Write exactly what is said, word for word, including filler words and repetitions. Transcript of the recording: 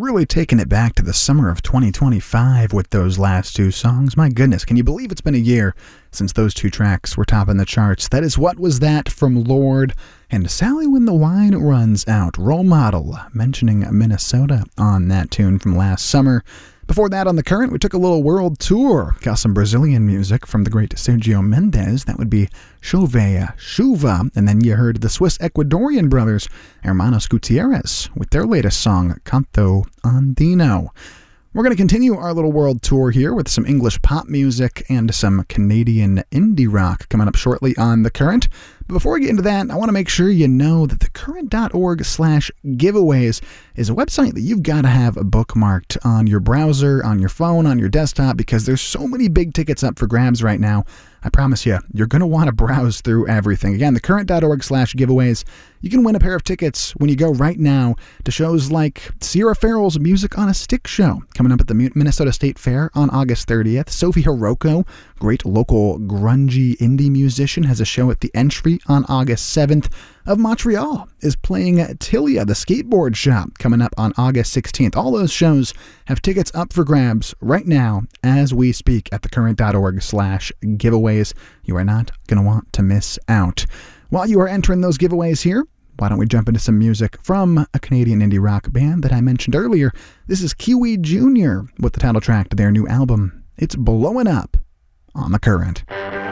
Really taking it back to the summer of twenty twenty-five with those last two songs. My goodness, can you believe it's been a year since those two tracks were topping the charts? That is What Was That from Lorde and Sally When the Wine Runs Out. Role Model, mentioning Minnesota on that tune from last summer. Before that, on The Current, we took a little world tour. Got some Brazilian music from the great Sergio Mendes. That would be Chove Chuva. And then you heard the Swiss-Ecuadorian brothers, Hermanos Gutierrez, with their latest song, Canto Andino. We're going to continue our little world tour here with some English pop music and some Canadian indie rock coming up shortly on The Current. But before we get into that, I want to make sure you know that thecurrent.org slash giveaways is a website that you've got to have bookmarked on your browser, on your phone, on your desktop, because there's so many big tickets up for grabs right now. I promise you, you're going to want to browse through everything. Again, thecurrent.org slash giveaways. You can win a pair of tickets when you go right now to shows like Sierra Farrell's Music on a Stick show coming up at the Minnesota State Fair on August thirtieth. Sophie Hiroko, great local grungy indie musician, has a show at the Entry on August seventh. Of Montreal is playing at Tilia, the skateboard shop, coming up on August sixteenth. All those shows have tickets up for grabs right now as we speak at thecurrent.org slash giveaways. You are not going to want to miss out. While you are entering those giveaways here, why don't we jump into some music from a Canadian indie rock band that I mentioned earlier. This is Kiwi Junior with the title track to their new album. It's Blowing Up on The Current.